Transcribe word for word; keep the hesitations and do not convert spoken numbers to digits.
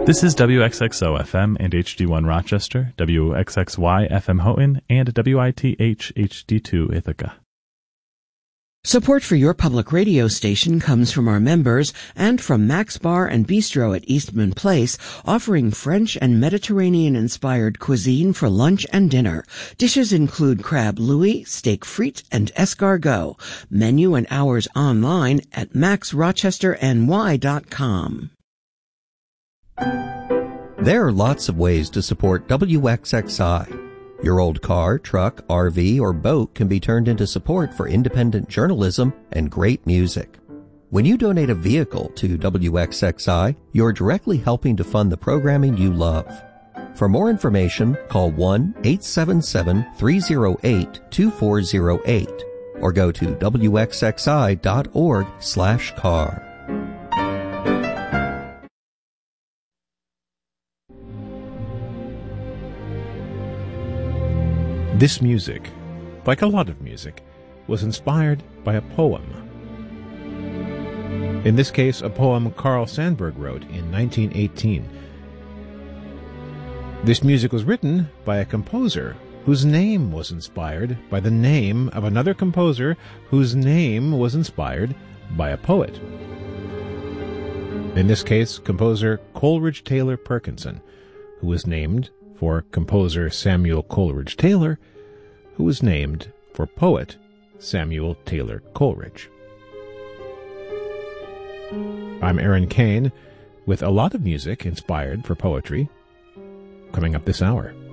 This is W X X O F M and H D one Rochester, W X X Y F M Houghton, and W I T H H D two Ithaca. Support for your public radio station comes from our members and from Max Bar and Bistro at Eastman Place, offering French and Mediterranean-inspired cuisine for lunch and dinner. Dishes include crab louis, steak frite, and escargot. Menu and hours online at max rochester n y dot com. There are lots of ways to support W X X I. Your old car, truck, R V, or boat can be turned into support for independent journalism and great music. When you donate a vehicle to W X X I, you're directly helping to fund the programming you love. For more information, call one eight seven seven, three oh eight, two four oh eight or go to W X X I dot org slash car. This music, like a lot of music, was inspired by a poem. In this case, a poem Carl Sandburg wrote in nineteen eighteen. This music was written by a composer whose name was inspired by the name of another composer whose name was inspired by a poet. In this case, composer Coleridge Taylor Perkinson, who was named for composer Samuel Coleridge Taylor, who was named for poet Samuel Taylor Coleridge. I'm Aaron Kane with a lot of music inspired for poetry coming up this hour.